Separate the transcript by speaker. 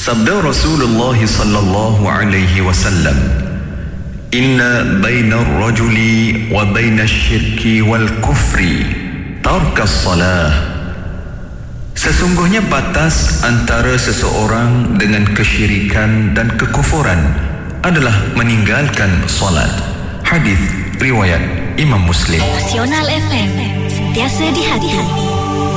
Speaker 1: Sabda Rasulullah sallallahu alaihi wasallam, "Inna bainar rajuli wa bainash syirki wal kufri tarkas salah." Sesungguhnya batas antara seseorang dengan kesyirikan dan kekufuran adalah meninggalkan solat. Hadis riwayat Imam Muslim.
Speaker 2: Nasional FM, sentiasa di hati.